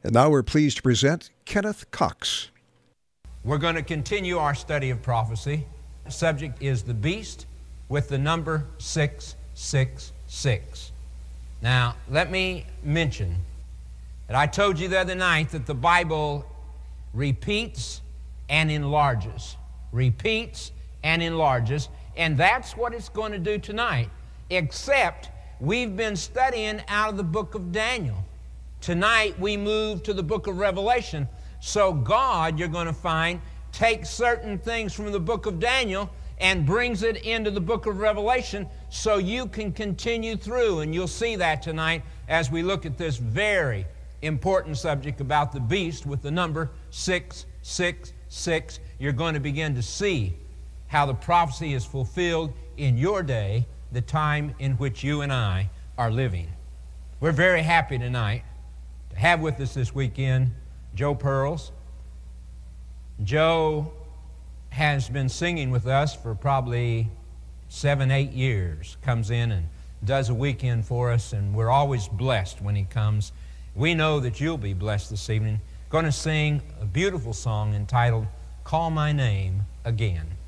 And now we're pleased to present Kenneth Cox. We're going to continue our study of prophecy. The subject is the beast with the number 666. Now, let me mention that I told you the other night that the Bible repeats and enlarges. Repeats and enlarges. And that's what it's going to do tonight. Except we've been studying out of the book of Daniel. Tonight we move to the book of Revelation. So God, you're going to find, takes certain things from the book of Daniel and brings it into the book of Revelation so you can continue through. And you'll see that tonight as we look at this very important subject about the beast with the number 666. You're going to begin to see how the prophecy is fulfilled in your day, the time in which you and I are living. We're very happy tonight to have with us this weekend Joe Pearls. Joe has been singing with us for probably 7-8 years. Comes in and does a weekend for us, and we're always blessed when he comes. We know that you'll be blessed this evening. Going to sing a beautiful song entitled Call My Name Again.